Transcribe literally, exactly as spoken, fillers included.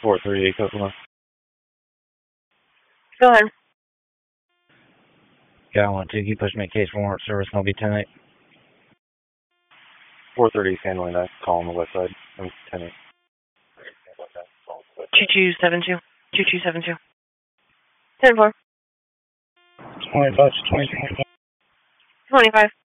four thirty-eight, Coconut. Go ahead. Yeah, I want to. Can you push me a case for warrant service and I'll be ten eight? four thirty is handling that call on the west side. I'm ten eight. two two seven two. two two seven two. ten four. twenty-five to twenty-five. twenty-five.